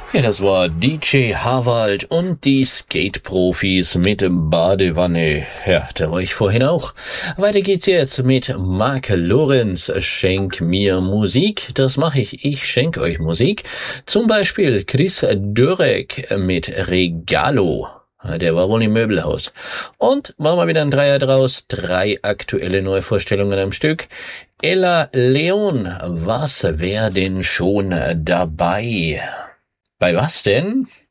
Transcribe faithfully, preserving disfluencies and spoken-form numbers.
Ja, das war D J Harvald und die Skate-Profis mit Badewanne. Ja, da war ich vorhin auch. Weiter geht's jetzt mit Mark Lorenz. Schenk mir Musik. Das mache ich. Ich schenke euch Musik. Zum Beispiel Chris Dörek mit Regalo. Der war wohl im Möbelhaus. Und machen wir wieder ein Dreier draus. Drei aktuelle Neuvorstellungen am Stück. Ella Leon, was wär denn schon dabei? Bei was denn?